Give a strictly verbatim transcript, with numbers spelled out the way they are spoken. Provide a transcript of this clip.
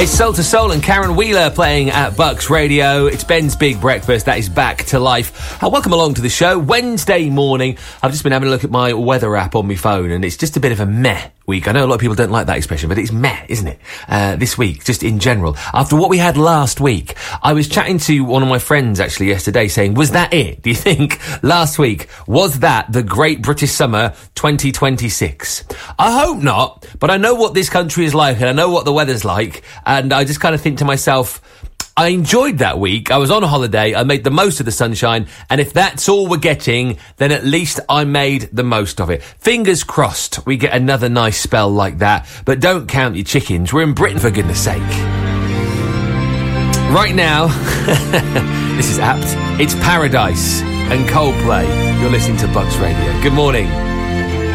It's Soul to Soul and Karen Wheeler playing at Bucks Radio. It's Ben's Big Breakfast. That is back to life. Uh, welcome along to the show. Wednesday morning. I've just been having a look at my weather app on my phone, and it's just a bit of a meh week. I know a lot of people don't like that expression, but it's meh, isn't it? Uh, this week, just in general. After what we had last week, I was chatting to one of my friends actually yesterday saying, was that it? Do you think last week, was that the Great British Summer twenty twenty-six? I hope not, but I know what this country is like and I know what the weather's like, and I just kind of think to myself, I enjoyed that week. I was on a holiday. I made the most of the sunshine. And if that's all we're getting, then at least I made the most of it. Fingers crossed we get another nice spell like that. But don't count your chickens. We're in Britain, for goodness sake. Right now, this is apt. It's Paradise and Coldplay. You're listening to Bucks Radio. Good morning.